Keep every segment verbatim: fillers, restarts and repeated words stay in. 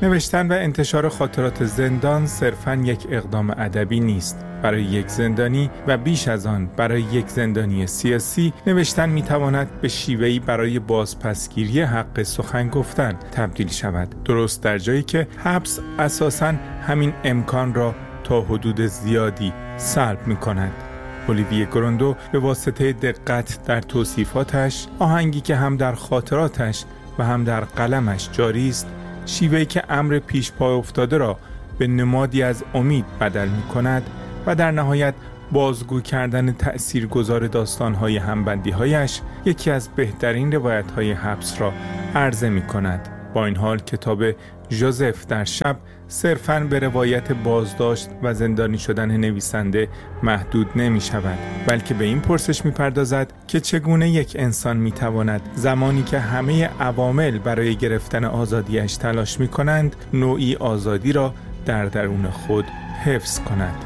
نوشتن و انتشار خاطرات زندان صرفاً یک اقدام ادبی نیست. برای یک زندانی و بیش از آن برای یک زندانی سیاسی، نوشتن میتواند به شیوهی برای بازپسگیری حق سخن گفتن تبدیل شود. درست در جایی که حبس اساساً همین امکان را تا حدود زیادی سلب میکند. اولیویه گروندو به واسطه دقت در توصیفاتش، آهنگی که هم در خاطراتش و هم در قلمش جاری است، شیوهی که امر پیش پا افتاده را به نمادی از امید بدل می کند و در نهایت بازگو کردن تأثیرگذار داستان‌های همبندی‌هایش یکی از بهترین روایت‌های حبس را عرضه می کند. با این حال کتاب ژوزف در شب صرفاً به روایت بازداشت و زندانی شدن نویسنده محدود نمی شود، بلکه به این پرسش می پردازد که چگونه یک انسان می تواند زمانی که همه عوامل برای گرفتن آزادیش تلاش می کنند، نوعی آزادی را در درون خود حفظ کند.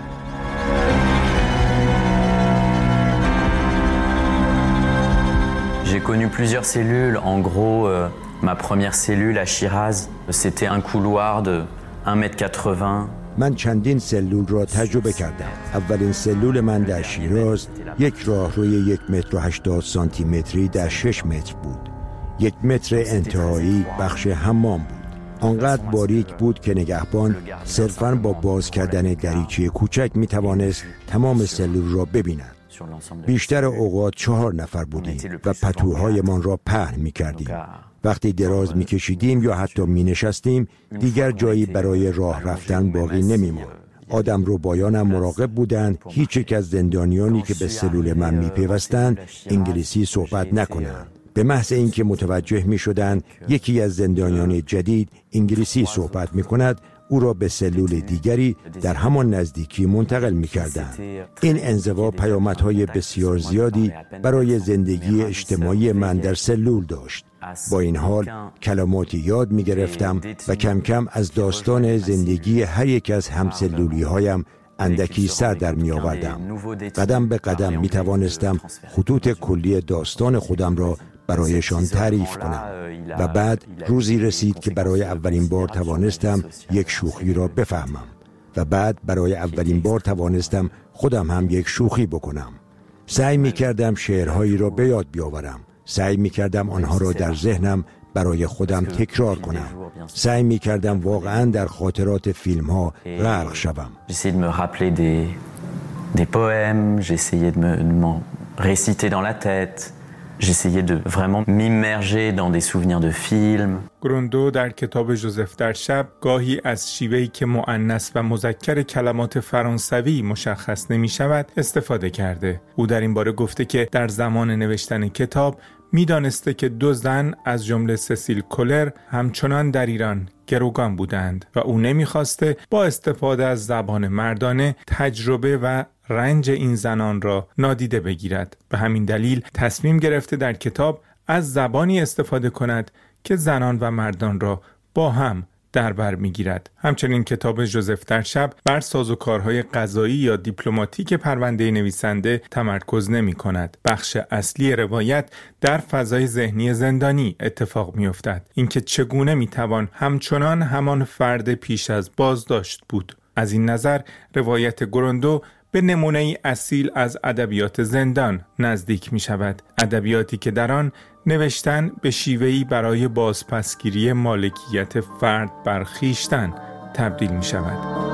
J'ai connu plusieurs cellules. En gros, euh, ma première cellule à Shiraz, c'était un couloir de un mètre quatre-vingts. من چندین سلول را تجربه کردم. اولین سلول من در شیراز یک راهروی یک متر و هشتاد سانتی متری در شش متر بود. یک متر انتهایی بخش حمام بود. آنقدر باریک بود که نگهبان صرفاً با باز کردن دریچه کوچک می توانست تمام سلول را ببیند. بیشتر اوقات چهار نفر بودیم و پتوهایمان را پهن می کردیم. وقتی دراز می کشیدیم یا حتی می نشستیم، دیگر جایی برای راه رفتن باقی نمی ماند. آدم رو بایانم مراقب بودند هیچ یک از زندانیانی که به سلول من می پیوستند انگلیسی صحبت نکنند. به محض اینکه متوجه می شدند یکی از زندانیان جدید انگلیسی صحبت می کند، او را به سلول دیگری در همان نزدیکی منتقل می کردند. این انزوا پیامدهای بسیار زیادی برای زندگی اجتماعی من در سلول داشت. با این حال کلماتی یاد می گرفتم و کم کم از داستان زندگی هر یک از همسلولی هایم اندکی سر در می آوردم. قدم به قدم می توانستم خطوط کلی داستان خودم را برایشان تعریف کنم و بعد روزی رسید که برای اولین بار توانستم یک شوخی را بفهمم و بعد برای اولین بار توانستم خودم هم یک شوخی بکنم. سعی می کردم شعرهایی را به یاد بیاورم. سعی می کردم آنها را در ذهنم برای خودم تکرار کنم. سعی می کردم واقعا در خاطرات فیلم ها غرق شوم. J'essayais de me rappeler des des poèmes, j'essayais de me de m'en réciter dans la tête. J'essayais de vraiment m'immerger dans des souvenirs de films. گروندو در کتاب ژوزف در شب گاهی از شیوهی که مؤنث و مذکر کلمات فرانسوی مشخص نمی شود استفاده کرده. او در این باره گفته که در زمان نوشتن کتاب می دانسته که دو زن از جمله سسیل کولر همچنان در ایران گروگان بودند و او نمی خواسته با استفاده از زبان مردانه تجربه و رنج این زنان را نادیده بگیرد. به همین دلیل تصمیم گرفته در کتاب از زبانی استفاده کند که زنان و مردان را با هم در بر میگیرد. همچنین کتاب ژوزف در شب بر سازوکارهای قضایی یا دیپلماتیک پرونده نویسنده تمرکز نمی کند. بخش اصلی روایت در فضای ذهنی زندانی اتفاق می افتد. اینکه چگونه می توان همچنان همان فرد پیش از بازداشت بود. از این نظر روایت گروندو به نمونه‌ای اصیل از ادبیات زندان نزدیک می شود. ادبیاتی که در آن نوشتن به شیوهی برای بازپسگیری مالکیت فرد بر خویشتن تبدیل می شود.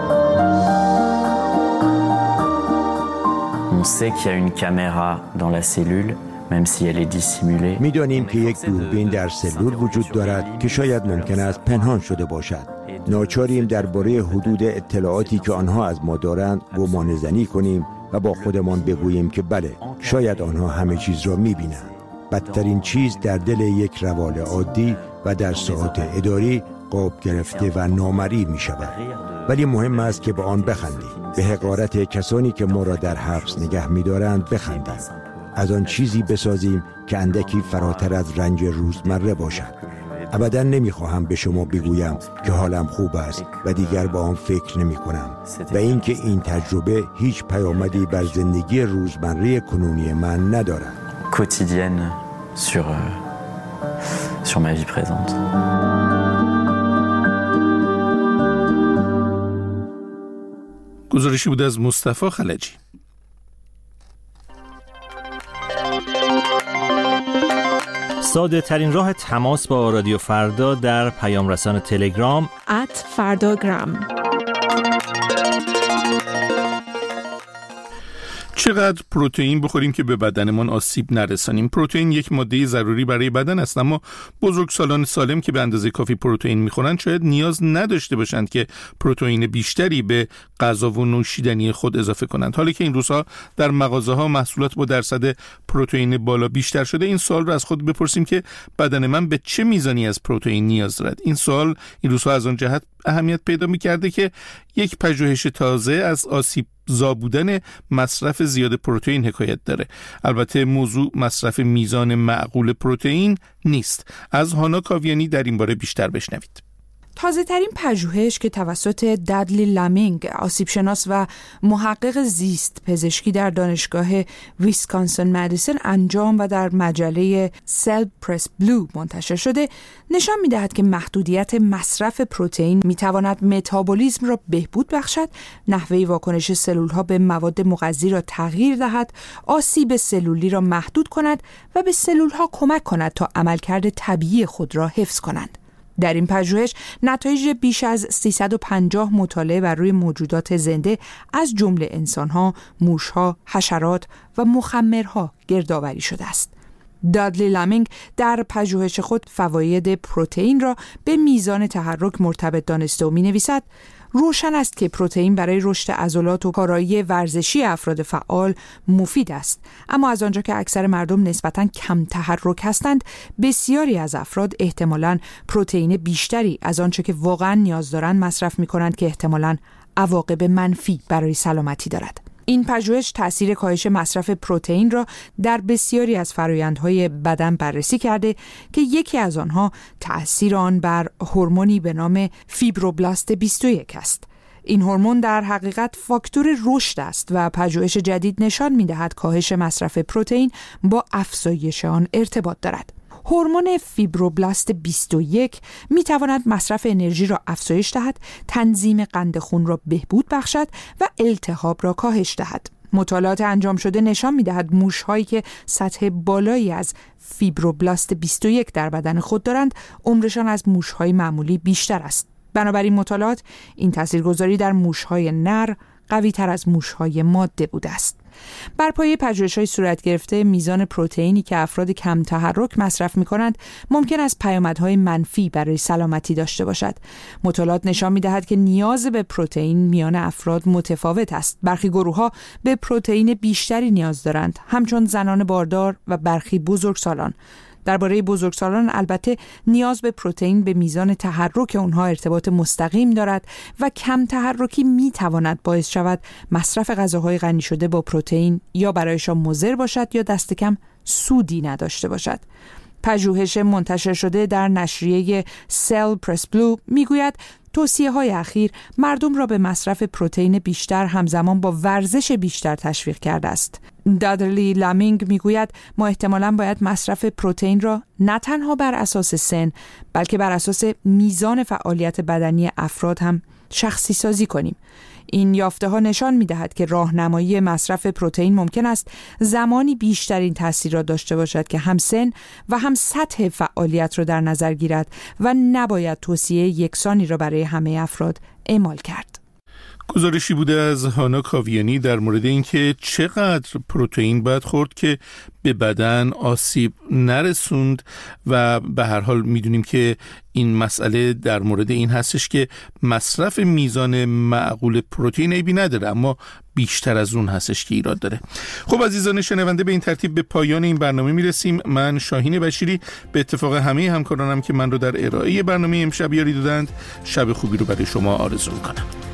On sait qu'il y a une caméra dans la cellule, même si elle est dissimulée. می‌دانیم که یک دوربین در سلول وجود دارد که شاید ممکن است پنهان شده باشد. ناچاریم درباره حدود اطلاعاتی که آنها از ما دارند گمانه‌زنی کنیم و با خودمان بگوییم که بله، شاید آنها همه چیز را می‌بینند. بدترین چیز در دل یک روال عادی و در ساعات اداری قاب گرفته و نامرئی می‌شود. ولی مهم است که به آن بخندیم. به حقارت کسانی که ما را در حبس نگه می‌دارند بخندیم. از آن چیزی بسازیم که اندکی فراتر از رنج روزمره باشد. ابدا نمیخواهم به شما بگویم که حالم خوب است و دیگر با آن فکر نمی کنم و اینکه این تجربه هیچ پیامدی بر زندگی روزمره کنونی من ندارد. Quotidienne sur, euh, sur ma vie présente. گزارشی بود از مصطفی خلجی. ساده ترین راه تماس با رادیو فردا در پیام رسان تلگرام ات فرداگرام. چقدر پروتئین بخوریم که به بدنمان آسیب نرسانیم؟ پروتئین یک ماده ضروری برای بدن است، اما بزرگسالان سالم که به اندازه کافی پروتئین میخورند شاید نیاز نداشته باشند که پروتئین بیشتری به غذا و نوشیدنی خود اضافه کنند. حالا که این روزها در مغازه‌ها محصولات با درصد پروتئین بالا بیشتر شده، این سوال رو از خود بپرسیم که بدن من به چه میزانی از پروتئین نیاز دارد. این سوال این روزها از آن جهت اهمیت پیدا می‌کرده که یک پژوهش تازه از آسیب زا بودن مصرف زیاد پروتئین حکایت داره. البته موضوع مصرف میزان معقول پروتئین نیست. از هانا کاویانی در این باره بیشتر بشنوید. تازه ترین پژوهش که توسط دادلی لامینگ، آسیبشناس و محقق زیست پزشکی در دانشگاه ویسکانسن مدیسن انجام و در مجله سل پرس بلو منتشر شده، نشان می‌دهد که محدودیت مصرف پروتئین می‌تواند متابولیسم را بهبود بخشد، نحوه واکنش سلول‌ها به مواد مغذی را تغییر دهد، آسیب سلولی را محدود کند و به سلول‌ها کمک کند تا عملکرد طبیعی خود را حفظ کنند. در این پژوهش نتایج بیش از سیصد و پنجاه مطالعه بر روی موجودات زنده از جمله انسان‌ها، موش‌ها، حشرات و مخمرها گردآوری شده است. دادلی لامینگ در پژوهش خود فواید پروتئین را به میزان تحرک مرتبط دانسته و می‌نویسد: روشن است که پروتئین برای رشد عضلات و کارایی ورزشی افراد فعال مفید است، اما از آنجا که اکثر مردم نسبتاً کم تحرک هستند، بسیاری از افراد احتمالاً پروتئین بیشتری از آنچه که واقعاً نیاز دارند مصرف می‌کنند که احتمالاً عواقب منفی برای سلامتی دارد. این پژوهش تأثیر کاهش مصرف پروتئین را در بسیاری از فرآیندهای بدن بررسی کرده که یکی از آنها تأثیر آن بر هورمونی به نام فیبروبلاست بیست و یک است. این هورمون در حقیقت فاکتور رشد است و پژوهش جدید نشان می‌دهد کاهش مصرف پروتئین با افزایش آن ارتباط دارد. هورمون فیبروبلاست بیست و یک می تواند مصرف انرژی را افزایش دهد، تنظیم قند خون را بهبود بخشد و التهاب را کاهش دهد. مطالعات انجام شده نشان می دهد موش‌هایی که سطح بالایی از فیبروبلاست بیست و یک در بدن خود دارند، عمرشان از موش‌های معمولی بیشتر است. بنابراین مطالعات این تاثیرگذاری در موش‌های نر قوی تر از موش‌های ماده بوده است. بر پایه پژوهش‌های صورت گرفته، میزان پروتئینی که افراد کم تحرک مصرف می‌کنند ممکن است پیامدهای منفی برای سلامتی داشته باشد. مطالعات نشان می‌دهد که نیاز به پروتئین میان افراد متفاوت است. برخی گروه‌ها به پروتئین بیشتری نیاز دارند، همچون زنان باردار و برخی بزرگسالان. درباره بزرگسالان البته نیاز به پروتئین به میزان تحرک اونها ارتباط مستقیم دارد و کم تحرکی میتواند باعث شود مصرف غذاهای غنی شده با پروتئین یا برایشان مضر باشد یا دست کم سودی نداشته باشد. پژوهش منتشر شده در نشریه سل پرس بلو میگوید توصیه‌های اخیر مردم را به مصرف پروتئین بیشتر همزمان با ورزش بیشتر تشویق کرده است. دادلی لامینگ میگوید ما احتمالاً باید مصرف پروتئین را نه تنها بر اساس سن بلکه بر اساس میزان فعالیت بدنی افراد هم شخصی سازی کنیم. این یافته ها نشان می دهد که راهنمایی مصرف پروتئین ممکن است زمانی بیشترین تاثیر را داشته باشد که هم سن و هم سطح فعالیت را در نظر گیرد و نباید توصیه یکسانی را برای همه افراد اعمال کرد. گزارشی بوده از هانا کاویانی در مورد اینکه چقدر پروتئین باید خورد که به بدن آسیب نرسوند و به هر حال میدونیم که این مسئله در مورد این هستش که مصرف میزان معقول پروتئین عیبی نداره، اما بیشتر از اون هستش که ایراد داره. خب عزیزان شنونده، به این ترتیب به پایان این برنامه میرسیم. من شاهین بشیری به اتفاق همه همکارانم که من رو در ارائه برنامه امشب یاری دادند، شب خوبی رو برای شما آرزو میکنم.